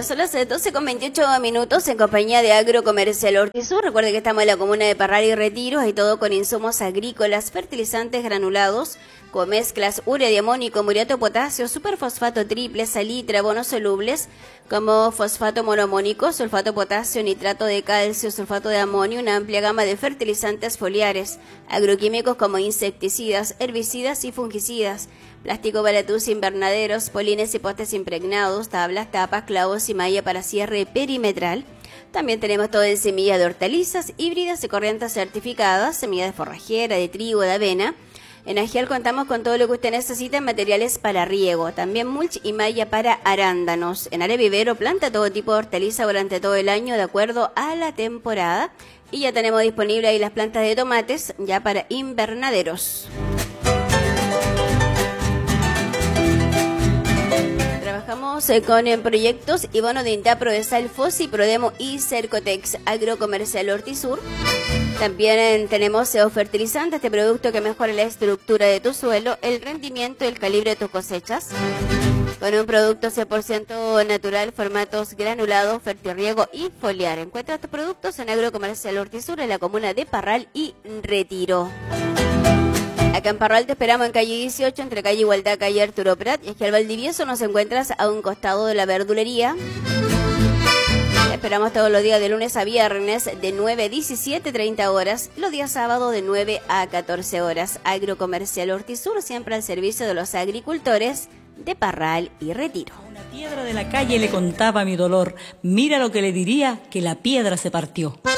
son las 12:28 en compañía de Agrocomercial Ortisur. Recuerde que estamos en la comuna de Parral y Retiro, y todo con insumos agrícolas, fertilizantes granulados, con mezclas urea de amonio, muriato potasio, superfosfato triple, salitre, abonos solubles, como fosfato monoamónico, sulfato potasio, nitrato de calcio, sulfato de amonio, una amplia gama de fertilizantes foliares, agroquímicos como insecticidas, herbicidas y fungicidas, plástico para tus invernaderos, polines y postes impregnados, tablas, tapas, clavos y malla para cierre perimetral. También tenemos todo en semilla de hortalizas, híbridas y corrientes certificadas, semilla de forrajera, de trigo, de avena. En Agial contamos con todo lo que usted necesita en materiales para riego, también mulch y malla para arándanos. En área vivero planta todo tipo de hortaliza durante todo el año de acuerdo a la temporada. Y ya tenemos disponible ahí las plantas de tomates ya para invernaderos. Trabajamos con proyectos y bono de INTA, Prodesal, FOSI, Prodemo y Cercotex. Agrocomercial Ortisur. También tenemos fertilizante, este producto que mejora la estructura de tu suelo, el rendimiento y el calibre de tus cosechas. Con un producto 100% natural, formatos granulados, fertirriego y foliar. Encuentra estos productos en Agrocomercial Ortisur, en la comuna de Parral y Retiro. Acá en Parral te esperamos en calle 18, entre calle Igualdad, calle Arturo Prat. Y aquí al Valdivieso nos encuentras a un costado de la verdulería. Te esperamos todos los días de lunes a viernes de 9 a 17:30 horas. Los días sábados de 9 a 14 horas. Agrocomercial Ortisur, siempre al servicio de los agricultores de Parral y Retiro. A una piedra de la calle le contaba mi dolor. Mira lo que le diría, que la piedra se partió.